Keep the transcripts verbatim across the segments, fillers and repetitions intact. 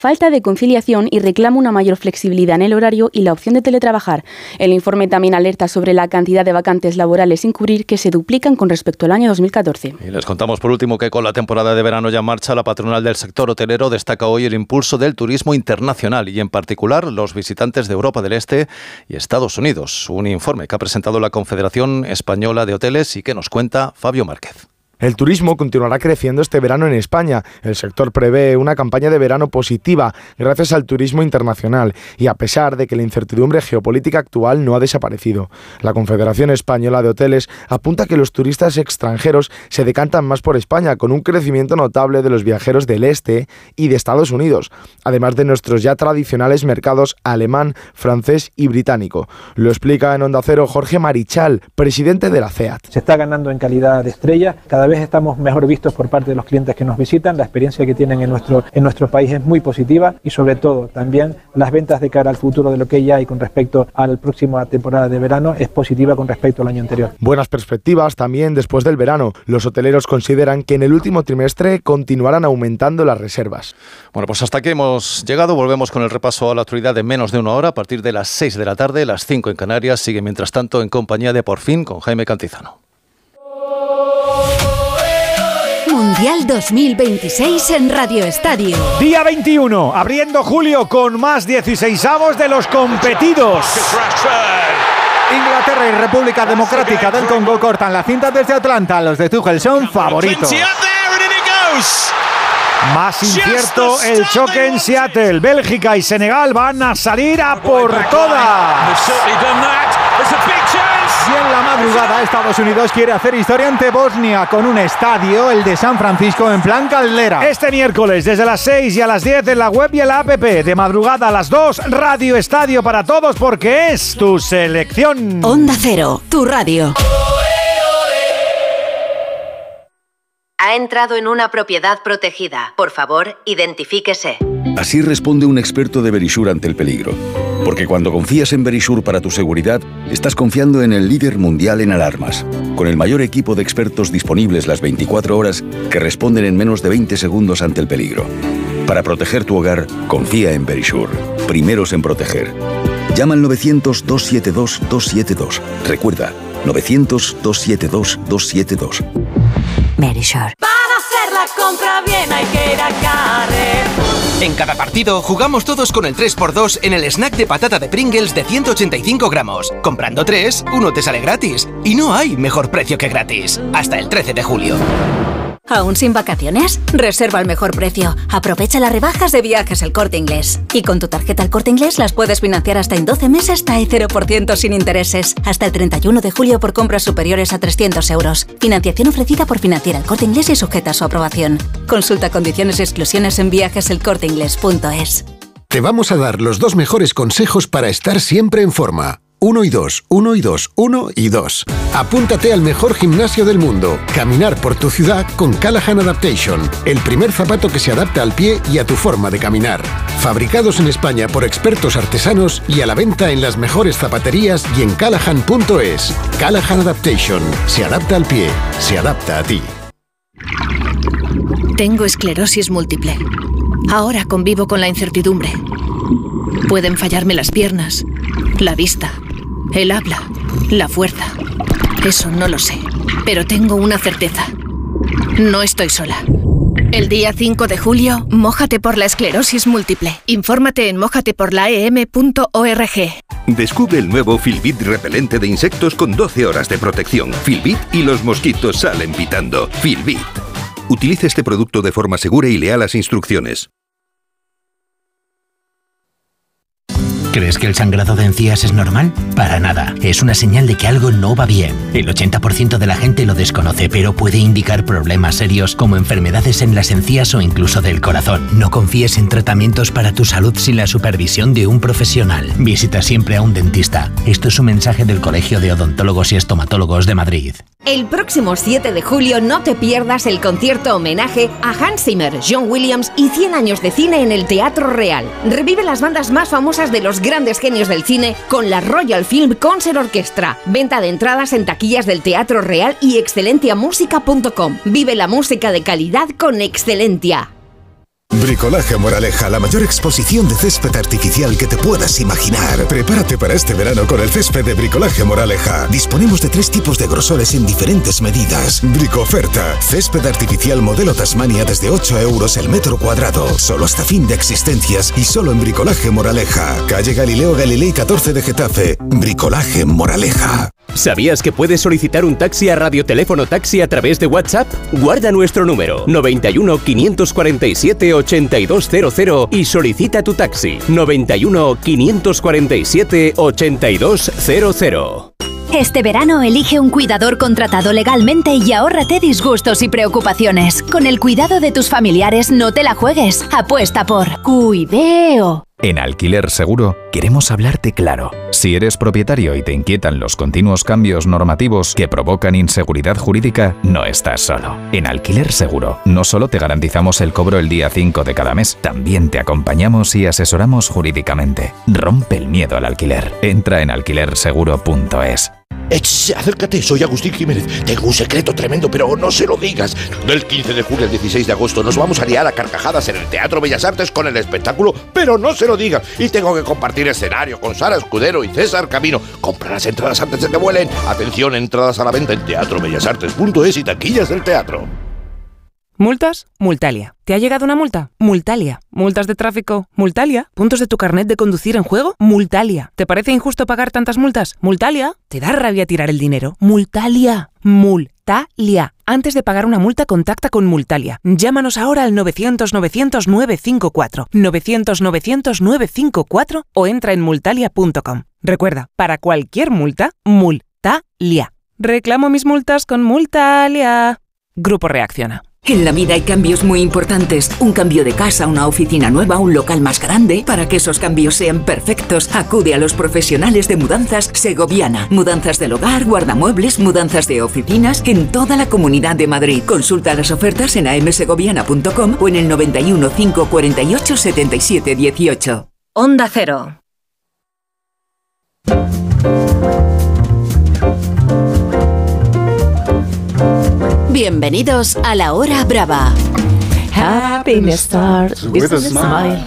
falta de conciliación y reclama una mayor flexibilidad en el horario y la opción de teletrabajar. El informe también alerta sobre la cantidad de vacantes laborales sin cubrir que se duplican con respecto al año dos mil catorce. Y les contamos por último que con la temporada de verano ya en marcha, la patronal del sector hotelero destaca hoy el impulso del turismo internacional y en particular los visitantes de Europa del Este y Estados Unidos. Un informe que ha presentado la Confederación Española de Hoteles y que nos cuenta Fabio Márquez. El turismo continuará creciendo este verano en España. El sector prevé una campaña de verano positiva gracias al turismo internacional y a pesar de que la incertidumbre geopolítica actual no ha desaparecido. La Confederación Española de Hoteles apunta que los turistas extranjeros se decantan más por España, con un crecimiento notable de los viajeros del este y de Estados Unidos, además de nuestros ya tradicionales mercados alemán, francés y británico. Lo explica en Onda Cero Jorge Marichal, presidente de la C E A T. Se está ganando en calidad de estrella, cada vez estamos mejor vistos por parte de los clientes que nos visitan, la experiencia que tienen en nuestro, en nuestro país es muy positiva y sobre todo también las ventas de cara al futuro de lo que ya hay con respecto a la próxima temporada de verano es positiva con respecto al año anterior. Buenas perspectivas también después del verano. Los hoteleros consideran que en el último trimestre continuarán aumentando las reservas. Bueno, pues hasta aquí hemos llegado. Volvemos con el repaso a la actualidad de menos de una hora a partir de las seis de la tarde, las cinco en Canarias. Sigue mientras tanto en compañía de Por Fin con Jaime Cantizano. Mundial dos mil veintiséis en Radio Estadio. Día veintiuno, abriendo julio con más dieciseisavos de los competidos. Inglaterra y República Democrática del Congo cortan la cinta desde Atlanta. Los de Tuchel son favoritos. Más incierto el choque en Seattle. Bélgica y Senegal van a salir a por todas. Y en la madrugada Estados Unidos quiere hacer historia ante Bosnia con un estadio, el de San Francisco, en plan caldera. Este miércoles desde las seis y a las diez en la web y en la app. De madrugada a las dos, Radio Estadio para todos porque es tu selección. Onda Cero, tu radio. Ha entrado en una propiedad protegida. Por favor, identifíquese. Así responde un experto de Verisure ante el peligro. Porque cuando confías en Verisure para tu seguridad, estás confiando en el líder mundial en alarmas, con el mayor equipo de expertos disponibles las veinticuatro horas que responden en menos de veinte segundos ante el peligro. Para proteger tu hogar, confía en Verisure. Primeros en proteger. Llama al novecientos, dos setenta y dos, dos setenta y dos. Recuerda, novecientos, dos setenta y dos, dos setenta y dos. Verisure. Para hacer la compra bien hay que ir a Carrefour. En cada partido jugamos todos con el tres por dos en el snack de patata de Pringles de ciento ochenta y cinco gramos. Comprando tres, uno te sale gratis. Y no hay mejor precio que gratis. Hasta el trece de julio. ¿Aún sin vacaciones? Reserva al mejor precio. Aprovecha las rebajas de Viajes El Corte Inglés. Y con tu tarjeta El Corte Inglés las puedes financiar hasta en doce meses hasta el cero por ciento sin intereses. Hasta el treinta y uno de julio por compras superiores a trescientos euros. Financiación ofrecida por Financiera El Corte Inglés y sujeta a su aprobación. Consulta condiciones y exclusiones en viajes el corte inglés punto es. Te vamos a dar los dos mejores consejos para estar siempre en forma. Uno y dos, uno y dos, uno y dos. Apúntate al mejor gimnasio del mundo. Caminar por tu ciudad con Callahan Adaptation. El primer zapato que se adapta al pie y a tu forma de caminar. Fabricados en España por expertos artesanos y a la venta en las mejores zapaterías y en callahan punto es. Callahan Adaptation. Se adapta al pie. Se adapta a ti. Tengo esclerosis múltiple. Ahora convivo con la incertidumbre. Pueden fallarme las piernas, la vista, el habla, la fuerza. Eso no lo sé, pero tengo una certeza. No estoy sola. El día cinco de julio, mójate por la esclerosis múltiple. Infórmate en mójate por la e m punto org. Descubre el nuevo Filbit repelente de insectos con doce horas de protección. Filbit y los mosquitos salen pitando. Filbit. Utilice este producto de forma segura y lea las instrucciones. ¿Crees que el sangrado de encías es normal? Para nada. Es una señal de que algo no va bien. El ochenta por ciento de la gente lo desconoce, pero puede indicar problemas serios como enfermedades en las encías o incluso del corazón. No confíes en tratamientos para tu salud sin la supervisión de un profesional. Visita siempre a un dentista. Esto es un mensaje del Colegio de Odontólogos y Estomatólogos de Madrid. El próximo siete de julio no te pierdas el concierto homenaje a Hans Zimmer, John Williams y cien años de cine en el Teatro Real. Revive las bandas más famosas de los grandes genios del cine con la Royal Film Concert Orchestra. Venta de entradas en taquillas del Teatro Real y excelencia música punto com. Vive la música de calidad con Excelentia. Bricolaje Moraleja, la mayor exposición de césped artificial que te puedas imaginar. Prepárate para este verano con el césped de Bricolaje Moraleja. Disponemos de tres tipos de grosores en diferentes medidas. Bricoferta, césped artificial modelo Tasmania desde ocho euros el metro cuadrado. Solo hasta fin de existencias y solo en Bricolaje Moraleja. Calle Galileo Galilei catorce de Getafe. Bricolaje Moraleja. ¿Sabías que puedes solicitar un taxi a Radioteléfono Taxi a través de WhatsApp? Guarda nuestro número noventa y uno, quinientos cuarenta y siete, ochenta y dos cero cero y solicita tu taxi noventa y uno, quinientos cuarenta y siete, ochenta y dos cero cero. Este verano elige un cuidador contratado legalmente y ahórrate disgustos y preocupaciones. Con el cuidado de tus familiares no te la juegues. Apuesta por Cuideo. En Alquiler Seguro queremos hablarte claro. Si eres propietario y te inquietan los continuos cambios normativos que provocan inseguridad jurídica, no estás solo. En Alquiler Seguro no solo te garantizamos el cobro el día cinco de cada mes, también te acompañamos y asesoramos jurídicamente. Rompe el miedo al alquiler. Entra en alquiler seguro punto es. Ech, acércate, soy Agustín Jiménez. Tengo un secreto tremendo, pero no se lo digas. Del quince de julio al dieciséis de agosto nos vamos a liar a carcajadas en el Teatro Bellas Artes con el espectáculo, pero no se lo digas. Y tengo que compartir escenario con Sara Escudero y César Camino. Compra las entradas antes de que vuelen. Atención, entradas a la venta en teatro bellas artes punto es y taquillas del teatro. ¿Multas? Multalia. ¿Te ha llegado una multa? Multalia. ¿Multas de tráfico? Multalia. ¿Puntos de tu carnet de conducir en juego? Multalia. ¿Te parece injusto pagar tantas multas? Multalia. ¿Te da rabia tirar el dinero? Multalia. Multalia. Antes de pagar una multa, contacta con Multalia. Llámanos ahora al novecientos, novecientos, nueve cinco cuatro, novecientos, novecientos, nueve cinco cuatro o entra en multalia punto com. Recuerda, para cualquier multa, Multalia. Reclamo mis multas con Multalia. Grupo Reacciona. En la vida hay cambios muy importantes. Un cambio de casa, una oficina nueva, un local más grande. Para que esos cambios sean perfectos, acude a los profesionales de Mudanzas Segoviana. Mudanzas del hogar, guardamuebles, mudanzas de oficinas en toda la Comunidad de Madrid. Consulta las ofertas en a m segoviana punto com o en el noventa y uno, cinco cuarenta y ocho, setenta y siete dieciocho. Onda Cero. Bienvenidos a La Hora Brava. Happiness starts with a smile.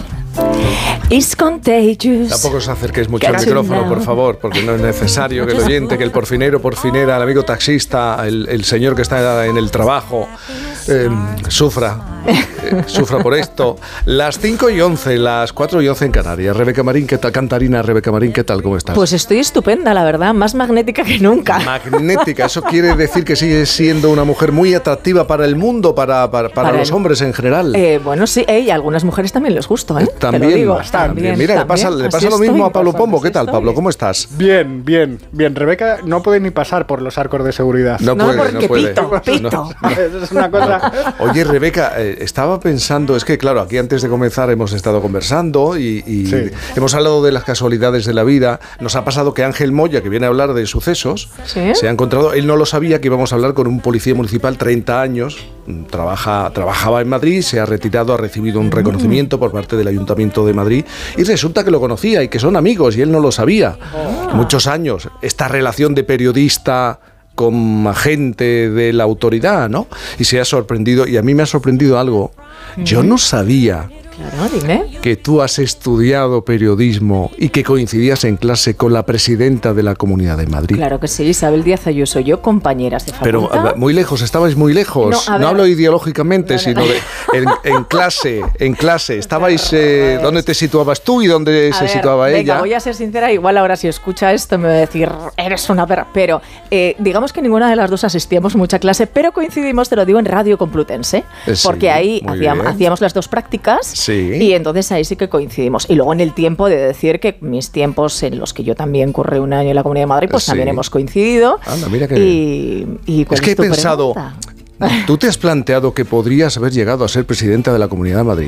It's contagious. Tampoco os acerquéis mucho al micrófono, por favor, porque no es necesario que el oyente, que el porfinero, porfinera, el amigo taxista, el, el señor que está en el trabajo, eh, sufra, eh, sufra por esto. Las cinco y once, las cuatro y once en Canarias. Rebeca Marín, ¿qué tal? Cantarina, Rebeca Marín, ¿qué tal? ¿Cómo estás? Pues estoy estupenda, la verdad, más magnética que nunca. Magnética, eso quiere decir que sigues siendo una mujer muy atractiva para el mundo, para, para, para, para los el... hombres en general. Eh, bueno, sí, eh, y a algunas mujeres también les gusta, ¿eh? También, te lo digo, también. también. Mira, también, le pasa, le pasa lo estoy, mismo a Pablo Pombo. ¿Qué tal, estoy. Pablo? ¿Cómo estás? Bien, bien, bien. Rebeca no puede ni pasar por los arcos de seguridad. No, no puede, porque no puede. pito, pito. No, no. Eso es una cosa... Oye, Rebeca, eh, estaba pensando, es que claro, aquí antes de comenzar hemos estado conversando y, y sí. hemos hablado de las casualidades de la vida. Nos ha pasado que Ángel Moya, que viene a hablar de sucesos, ¿sí? se ha encontrado, él no lo sabía, que íbamos a hablar con un policía municipal, treinta años, trabaja, trabajaba en Madrid, se ha retirado, ha recibido un reconocimiento por parte del Ayuntamiento de Madrid y resulta que lo conocía y que son amigos y él no lo sabía. Oh. Muchos años, esta relación de periodista con agente de la autoridad, ¿no? Y se ha sorprendido, y a mí me ha sorprendido algo. Yo no sabía Claro, dime. que tú has estudiado periodismo y que coincidías en clase con la presidenta de la Comunidad de Madrid. Claro que sí, Isabel Díaz Ayuso, yo compañeras de facultad. Pero muy lejos, estabais muy lejos. No, no hablo ideológicamente, no, no, sino no. de en, en clase, en clase. Estabais, eh, ¿dónde te situabas tú y dónde a se ver, situaba venga, ella? Voy a ser sincera, igual ahora si escucha esto me va a decir, eres una perra. Pero eh, digamos que ninguna de las dos asistíamos mucha clase, pero coincidimos, te lo digo, en Radio Complutense, Sí, porque ahí hacíamos, hacíamos las dos prácticas. Sí. Y entonces ahí sí que coincidimos. Y luego en el tiempo de decir que mis tiempos en los que yo también curré un año en la Comunidad de Madrid, pues Sí. también hemos coincidido. Anda, mira que... Y, y ¿cuál Es que es tu he pensado, pregunta? ¿tú te has planteado que podrías haber llegado a ser presidenta de la Comunidad de Madrid?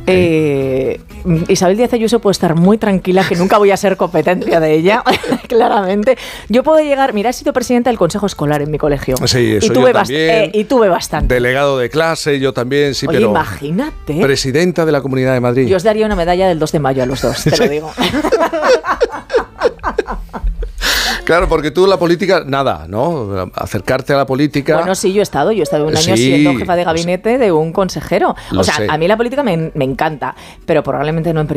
Eh, Isabel Díaz Ayuso puede estar muy tranquila que nunca voy a ser competencia de ella, claramente. Yo puedo llegar, mira, he sido presidenta del consejo escolar en mi colegio. Sí, eso y tuve yo también. Eh, y tuve bastante. Delegado de clase, yo también, sí, Oye, pero... imagínate. Presidenta de la Comunidad de Madrid. Yo os daría una medalla del dos de mayo a los dos, te Sí. lo digo. Claro, porque tú la política, nada, ¿no? Acercarte a la política... Bueno, sí, yo he estado. Yo he estado un año sí, siendo jefa de gabinete de un consejero. Lo O sea, sé. a mí la política me, me encanta, pero probablemente no en